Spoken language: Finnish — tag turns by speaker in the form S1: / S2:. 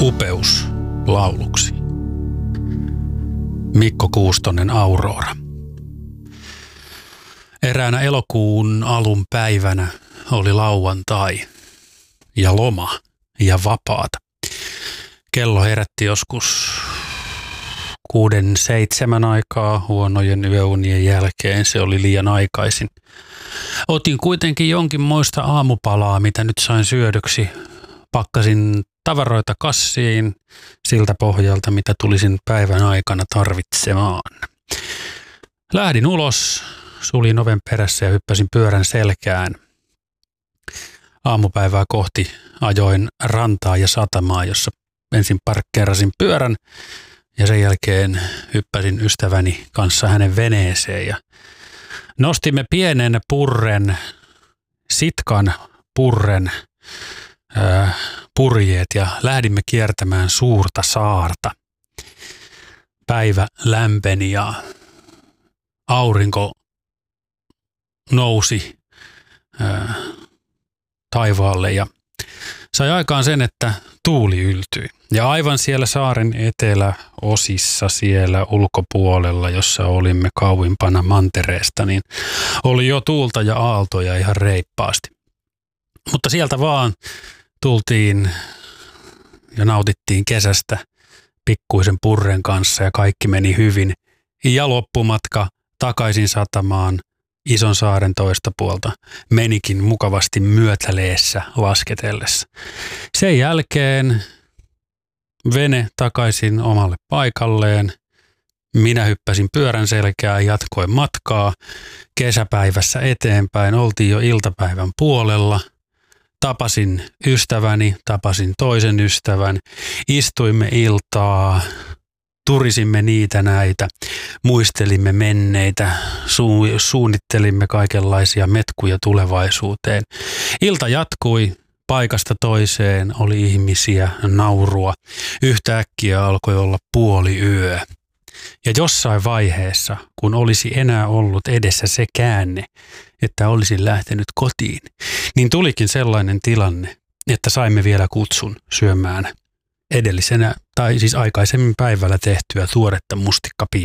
S1: Upeus lauluksi. Mikko Kuustonen, Aurora. Eräänä elokuun alun päivänä oli lauantai ja loma ja vapaata. Kello herätti joskus 6-7 aikaa huonojen yöunien jälkeen. Se oli liian aikaisin. Otin kuitenkin jonkinmoista aamupalaa, mitä nyt sain syödyksi. Pakkasin tavaroita kassiin siltä pohjalta, mitä tulisin päivän aikana tarvitsemaan. Lähdin ulos, suljin oven perässä ja hyppäsin pyörän selkään. Aamupäivää kohti ajoin rantaa ja satamaa, jossa ensin parkkeerasin pyörän ja sen jälkeen hyppäsin ystäväni kanssa hänen veneeseen ja nostimme pienen sitkan purren purjeet ja lähdimme kiertämään suurta saarta. Päivä lämpeni ja aurinko nousi taivaalle ja sai aikaan sen, että tuuli yltyi. Ja aivan siellä saaren eteläosissa siellä ulkopuolella, jossa olimme kauimpana mantereesta, niin oli jo tuulta ja aaltoja ihan reippaasti. Mutta sieltä vaan tultiin ja nautittiin kesästä pikkuisen purren kanssa ja kaikki meni hyvin. Ja loppumatka takaisin satamaan ison saaren toista puolta menikin mukavasti myötäleessä lasketellessa. Sen jälkeen vene takaisin omalle paikalleen. Minä hyppäsin pyörän selkään ja jatkoin matkaa kesäpäivässä eteenpäin. Oltiin jo iltapäivän puolella. Tapasin ystäväni, tapasin toisen ystävän, istuimme iltaa, turisimme niitä näitä, muistelimme menneitä, suunnittelimme kaikenlaisia metkuja tulevaisuuteen. Ilta jatkui, paikasta toiseen oli ihmisiä, naurua. Yhtäkkiä alkoi olla puoliyö. Ja jossain vaiheessa, kun olisi enää ollut edessä se käänne, että olisin lähtenyt kotiin, niin tulikin sellainen tilanne, että saimme vielä kutsun syömään edellisenä, tai siis aikaisemmin päivällä tehtyä tuoretta mustikkapiimää.